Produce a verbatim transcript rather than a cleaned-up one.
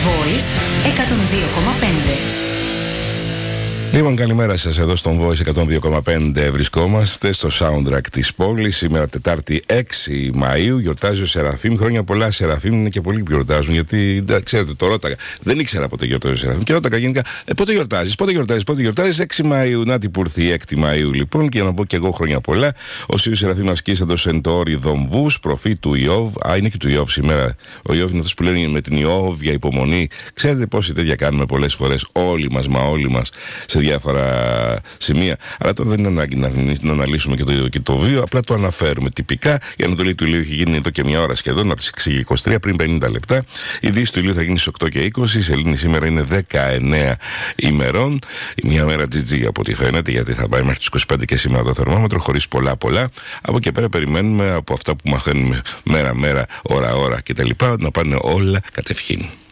Voice εκατόν δύο κόμμα πέντε. Λοιπόν, καλημέρα σας εδώ στον Voice εκατόν δύο κόμμα πέντε. Βρισκόμαστε στο soundtrack της πόλης. Σήμερα Τετάρτη έξι Μαΐου. Γιορτάζει ο Σεραφείμ. Χρόνια πολλά, Σεραφείμ. Είναι και πολλοί που γιορτάζουν. Γιατί да, ξέρετε, το ρώταγα. Δεν ήξερα πότε γιορτάζει ο Σεραφείμ. Και ρώταγα γενικά, ε, πότε γιορτάζεις, πότε γιορτάζεις, πότε γιορτάζεις. έξι Μαΐου. Να την που ήρθε η έκτη Μαΐου λοιπόν. Και για να πω και εγώ χρόνια πολλά. Ο Σίου Σεραφείμ ασκήσαντο εν το όρι Δομβού, προφή του Ιώβ. Α, είναι και του Ιώβ σήμερα. Ο Ιώβ είναι αυτό που λένε με την Ιώβ για υπομονή. Ξέρετε πόσοι τέτοια κάνουμε πολλές φορές όλοι μας, μα όλοι μας σε διάφορα σημεία. Αλλά τώρα δεν είναι ανάγκη να, να αναλύσουμε και το, και το βίο, απλά το αναφέρουμε τυπικά. Η ανατολή του ηλίου έχει γίνει εδώ και μια ώρα σχεδόν, από τις έξι και είκοσι τρία πριν πενήντα λεπτά. Η δύση του ηλίου θα γίνει στις οκτώ και είκοσι. Η σελήνη σήμερα είναι δεκαεννέα ημερών. Μια μέρα τζιτζί από ό,τι φαίνεται, γιατί θα πάει μέχρι τις είκοσι πέντε και σήμερα το θερμόμετρο, χωρίς πολλά πολλά. Από εκεί πέρα περιμένουμε από αυτά που μαθαίνουμε μέρα-μέρα, ώρα-ώρα κτλ. να πάνε όλα κατευχήν.